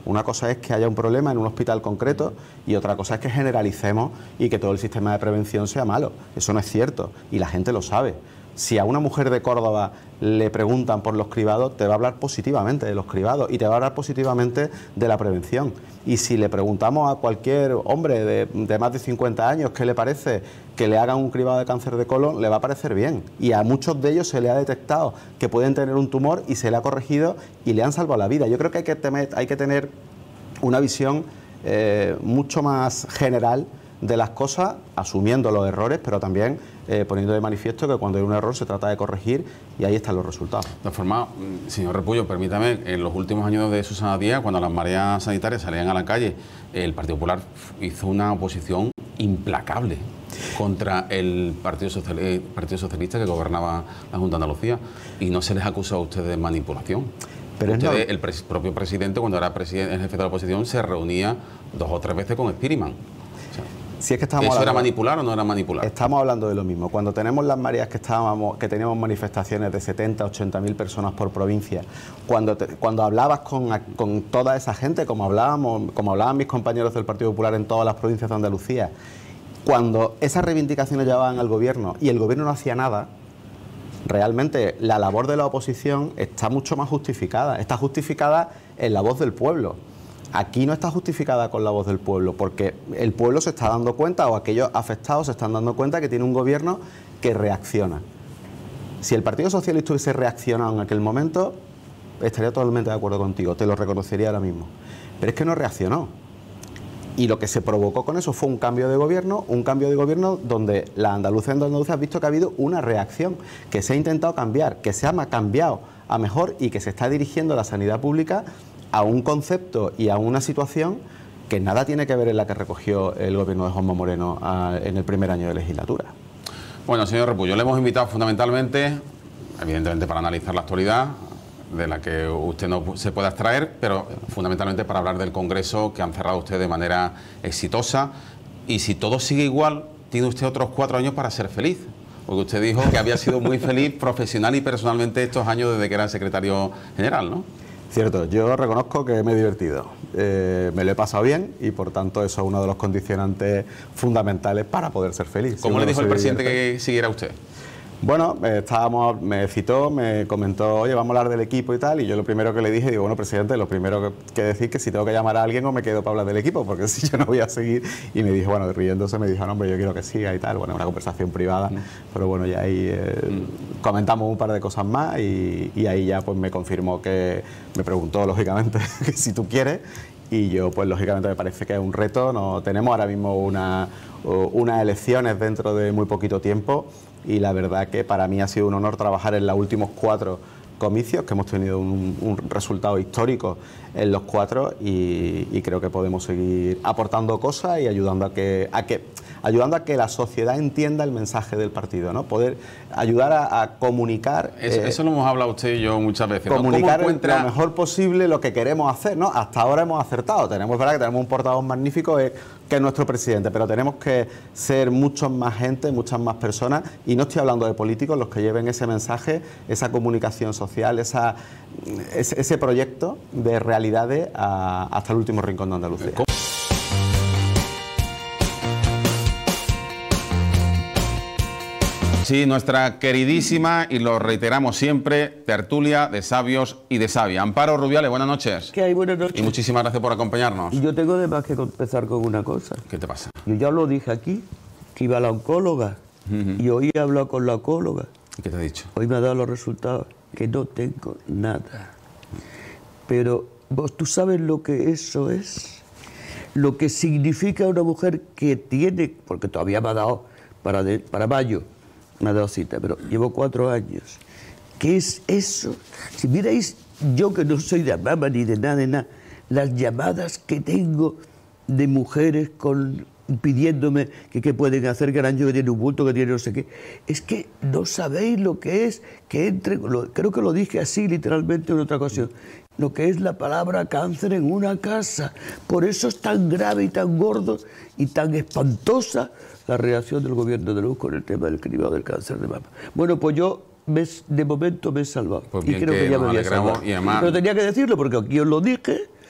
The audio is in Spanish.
Una cosa es que haya un problema en un hospital concreto y otra cosa es que generalicemos y que todo el sistema de prevención sea malo. Eso no es cierto y la gente lo sabe. Si a una mujer de Córdoba le preguntan por los cribados, te va a hablar positivamente de los cribados y te va a hablar positivamente de la prevención. Y si le preguntamos a cualquier hombre de más de 50 años qué le parece que le hagan un cribado de cáncer de colon, le va a parecer bien. Y a muchos de ellos se le ha detectado que pueden tener un tumor y se le ha corregido y le han salvado la vida. Yo creo que hay que tener una visión mucho más general de las cosas, asumiendo los errores, pero también poniendo de manifiesto que cuando hay un error se trata de corregir y ahí están los resultados. De todas formas, señor Repullo, permítame, en los últimos años de Susana Díaz, cuando las mareas sanitarias salían a la calle, el Partido Popular hizo una oposición implacable contra el Partido Socialista que gobernaba la Junta de Andalucía y no se les acusa a ustedes de manipulación. Pero ustedes, el propio presidente, cuando era el jefe de la oposición, se reunía 2 o 3 veces con Spiriman. Si es que ¿Eso era manipular o no era manipular? Estamos hablando de lo mismo. Cuando tenemos las mareas que teníamos manifestaciones de 70, 80.000 personas por provincia, cuando hablabas con toda esa gente, como hablaban mis compañeros del Partido Popular en todas las provincias de Andalucía, cuando esas reivindicaciones llevaban al gobierno y el gobierno no hacía nada, realmente la labor de la oposición está mucho más justificada. Está justificada en la voz del pueblo. Aquí no está justificada con la voz del pueblo, porque el pueblo se está dando cuenta, o aquellos afectados se están dando cuenta que tiene un gobierno que reacciona. Si el Partido Socialista hubiese reaccionado en aquel momento, estaría totalmente de acuerdo contigo, te lo reconocería ahora mismo. Pero es que no reaccionó. Y lo que se provocó con eso fue un cambio de gobierno donde la Andalucía ha visto que ha habido una reacción, que se ha intentado cambiar, que se ha cambiado a mejor y que se está dirigiendo la sanidad pública a un concepto y a una situación que nada tiene que ver en la que recogió el gobierno de Juanma Moreno en el primer año de legislatura. Bueno, señor Repullo, le hemos invitado fundamentalmente, evidentemente para analizar la actualidad, de la que usted no se pueda extraer, pero fundamentalmente para hablar del Congreso que han cerrado usted de manera exitosa. Y si todo sigue igual, tiene usted otros 4 años para ser feliz. Porque usted dijo que había sido muy feliz profesional y personalmente estos años desde que era secretario general, ¿no? Cierto, yo reconozco que me he divertido, me lo he pasado bien y por tanto eso es uno de los condicionantes fundamentales para poder ser feliz. ¿Cómo le dijo el presidente que siguiera usted? Bueno, me citó, me comentó, oye, vamos a hablar del equipo y tal, y yo lo primero que le dije, digo, bueno, presidente, lo primero que decir que si tengo que llamar a alguien o me quedo para hablar del equipo, porque si yo no voy a seguir, y me dijo, bueno, riéndose, me dijo, no, hombre, yo quiero que siga y tal, bueno, una conversación privada, pero bueno, ya ahí comentamos un par de cosas más y ahí ya pues me confirmó que, me preguntó, lógicamente, que si tú quieres, y yo, pues lógicamente me parece que es un reto, no tenemos ahora mismo unas elecciones dentro de muy poquito tiempo, y la verdad que para mí ha sido un honor trabajar en los últimos 4 comicios, que hemos tenido un resultado histórico en los 4 y creo que podemos seguir aportando cosas y ayudando a que la sociedad entienda el mensaje del partido, ¿no? Poder ayudar a comunicar. Eso lo hemos hablado usted y yo muchas veces, ¿no? Comunicar lo mejor posible lo que queremos hacer, ¿no? Hasta ahora hemos acertado. Verdad que tenemos un portavoz magnífico que es nuestro presidente, pero tenemos que ser muchas más gente, muchas más personas, y no estoy hablando de políticos, los que lleven ese mensaje, esa comunicación social, ese proyecto de realidades hasta el último rincón de Andalucía. Sí, nuestra queridísima, y lo reiteramos siempre, tertulia de sabios y de sabia. Amparo Rubiales, buenas noches. ¿Qué hay? Buenas noches. Y muchísimas gracias por acompañarnos. Y yo tengo además que empezar con una cosa. ¿Qué te pasa? Yo ya lo dije aquí, que iba a la oncóloga, y hoy he hablado con la oncóloga. ¿Y qué te ha dicho? Hoy me ha dado los resultados, que no tengo nada. Pero tú sabes lo que eso es, lo que significa una mujer que tiene, porque todavía me ha dado para mayo, me ha dado cita, pero llevo 4 años. ¿Qué es eso? Si miráis, yo que no soy de mama ni de nada, las llamadas que tengo de mujeres pidiéndome que pueden hacer, que el año que tiene un bulto, que tiene no sé qué. Es que no sabéis lo que es que creo que lo dije así literalmente en otra ocasión, lo que es la palabra cáncer en una casa. Por eso es tan grave y tan gordo y tan espantosa la reacción del gobierno de Luz con el tema del cribado del cáncer de mama. Bueno, pues yo de momento me he salvado. Pues y creo que ya me había salvado. Y además, pero tenía que decirlo porque aquí os lo dije